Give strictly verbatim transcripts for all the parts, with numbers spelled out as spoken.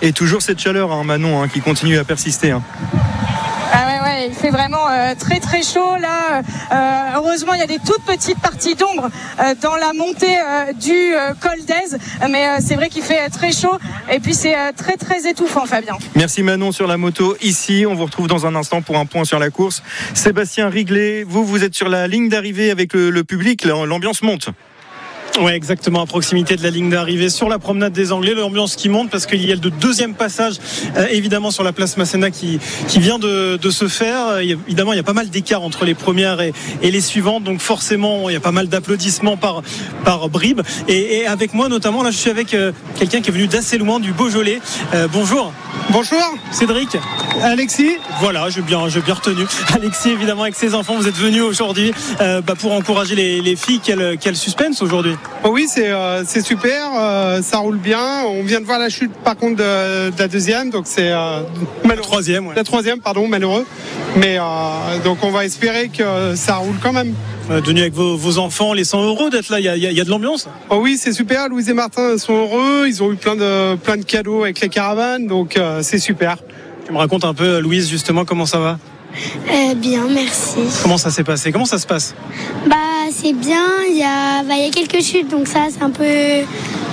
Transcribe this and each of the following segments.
Et toujours cette chaleur, hein, Manon, hein, qui continue à persister. Hein. Ah ouais, ouais, il fait vraiment euh, très très chaud là. Euh, heureusement, il y a des toutes petites parties d'ombre euh, dans la montée euh, du euh, col d'Èze, mais euh, c'est vrai qu'il fait euh, très chaud et puis c'est euh, très très étouffant, Fabien. Merci Manon sur la moto ici. On vous retrouve dans un instant pour un point sur la course. Sébastien Riglet, vous, vous êtes sur la ligne d'arrivée avec le, le public. L'ambiance monte. Ouais, exactement, à proximité de la ligne d'arrivée sur la promenade des Anglais, l'ambiance qui monte parce qu'il y a le deuxième passage euh, évidemment sur la place Masséna qui, qui vient de, de se faire. Il y a, évidemment il y a pas mal d'écart entre les premières et, et les suivantes, donc forcément il y a pas mal d'applaudissements par, par bribes et, et avec moi notamment là je suis avec euh, quelqu'un qui est venu d'assez loin, du Beaujolais. euh, Bonjour. Bonjour Cédric. Alexis. Voilà, j'ai bien, j'ai bien retenu Alexis évidemment avec ses enfants. Vous êtes venus aujourd'hui euh, bah, pour encourager les, les filles. Quel, quel suspense aujourd'hui. Oh oui, c'est, euh, c'est super, euh, ça roule bien. On vient de voir la chute par contre de, de la deuxième, donc c'est euh, malheureux. La troisième, ouais. La troisième, pardon, malheureux. Mais euh, donc on va espérer que ça roule quand même. Venu avec vos, vos enfants, les cent euros d'être là, il y a, y a de l'ambiance. Oh oui, c'est super. Louise et Martin sont heureux. Ils ont eu plein de plein de cadeaux avec les caravanes, donc euh, c'est super. Tu me racontes un peu, Louise, justement, comment ça va? Euh, bien, merci. Comment ça s'est passé? Comment ça se passe? Bah, c'est bien. Il y a, bah, il y a quelques chutes, donc ça, c'est un peu,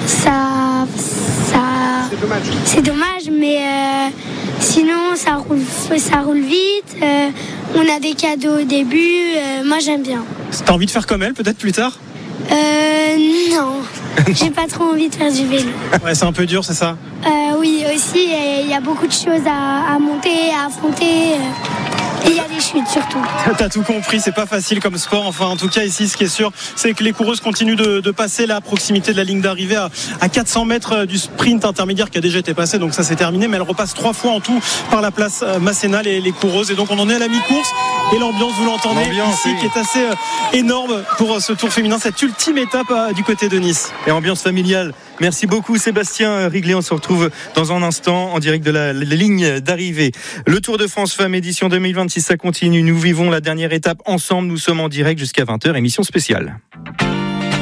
ça, ça. C'est dommage. C'est dommage, mais euh, sinon, ça roule, ça roule vite. Euh, on a des cadeaux au début. Euh, moi, j'aime bien. T'as envie de faire comme elle, peut-être plus tard? Euh, non. J'ai pas trop envie de faire du vélo. Ouais, c'est un peu dur, c'est ça? Euh, oui, aussi, il y a beaucoup de choses à, à monter, à affronter. Et il y a des chutes surtout. T'as tout compris, c'est pas facile comme sport. Enfin, en tout cas, ici, ce qui est sûr, c'est que les coureuses continuent de, de passer là, à proximité de la ligne d'arrivée, à, à quatre cents mètres du sprint intermédiaire qui a déjà été passé. Donc ça, c'est terminé. Mais elles repassent trois fois en tout par la place Masséna, les, les coureuses. Et donc, on en est à la mi-course. Et l'ambiance, vous l'entendez ici, oui, qui est assez euh, énorme pour ce tour féminin, cette ultime étape euh, du côté de Nice. Et ambiance familiale. Merci beaucoup Sébastien Riglet. On se retrouve dans un instant en direct de la, la ligne d'arrivée. Le Tour de France Femmes édition deux mille vingt-six, ça continue. Nous vivons la dernière étape ensemble. Nous sommes en direct jusqu'à vingt heures, émission spéciale.